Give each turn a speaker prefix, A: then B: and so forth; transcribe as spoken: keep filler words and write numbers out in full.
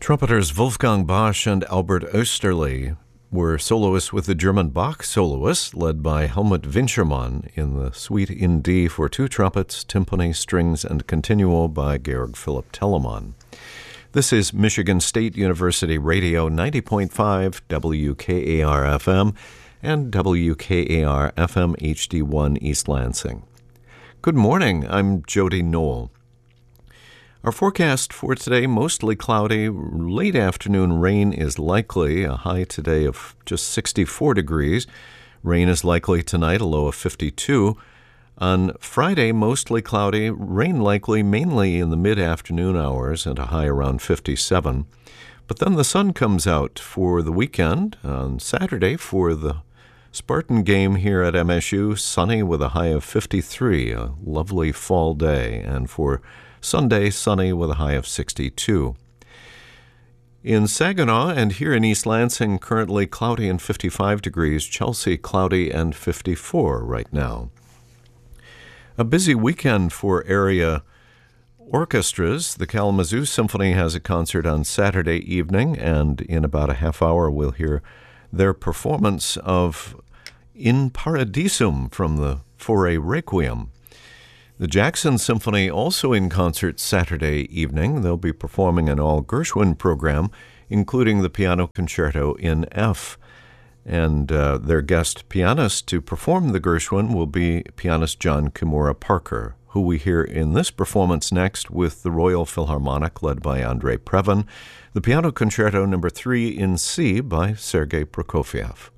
A: Trumpeters Wolfgang Bosch and Albert Oesterle were soloists with the German Bach soloists, led by Helmut Winckermann in the Suite in D for two trumpets, timpani, strings, and continuo by Georg Philipp Telemann. This is Michigan State University Radio, ninety point five W K A R F M and W K A R F M H D one East Lansing. Good morning, I'm Jody Knoll. Our forecast for today, mostly cloudy, late afternoon rain is likely, a high today of just sixty-four degrees. Rain is likely tonight, a low of fifty-two. On Friday, mostly cloudy, rain likely mainly in the mid-afternoon hours and a high around fifty-seven. But then the sun comes out for the weekend. On Saturday, for the Spartan game here at M S U, sunny with a high of fifty-three, a lovely fall day. And for Sunday, sunny with a high of sixty-two. In Saginaw and here in East Lansing, currently cloudy and fifty-five degrees. Chelsea, cloudy and fifty-four right now. A busy weekend for area orchestras. The Kalamazoo Symphony has a concert on Saturday evening, and in about a half hour we'll hear their performance of In Paradisum from the Fauré Requiem. The Jackson Symphony also in concert Saturday evening. They'll be performing an all-Gershwin program, including the Piano Concerto in F. And uh, their guest pianist to perform the Gershwin will be pianist John Kimura Parker, who we hear in this performance next with the Royal Philharmonic led by Andrei Previn, the Piano Concerto number three in C by Sergei Prokofiev.